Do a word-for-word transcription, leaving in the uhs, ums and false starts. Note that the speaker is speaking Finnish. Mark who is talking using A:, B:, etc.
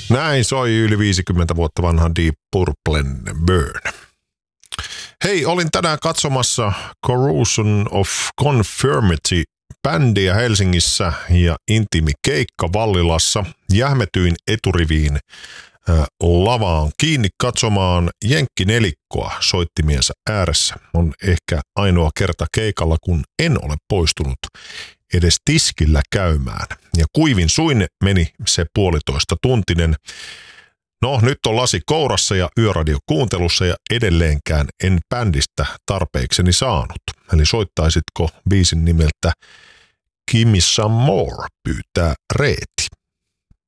A: Näin soi yli viisikymmentä vuotta vanha Deep Purplen Burn. Hei, olin tänään katsomassa Corrosion of Conformity bändiä Helsingissä ja intiimi keikka Vallilassa. Jähmetyin eturiviin äh, lavaan kiinni katsomaan jenkkinelikkoa soittimiensa ääressä. On ehkä ainoa kerta keikalla, kun en ole poistunut edes tiskillä käymään. Ja kuivin suin meni se puolitoista tuntinen. No, nyt on lasi kourassa ja yöradio kuuntelussa ja edelleenkään en bändistä tarpeekseni saanut. Eli soittaisitko biisin nimeltä Gimme Some More, pyytää Reeti.